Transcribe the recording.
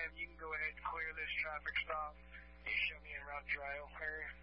10, you can go ahead and clear this traffic stop. You show me en route to your area.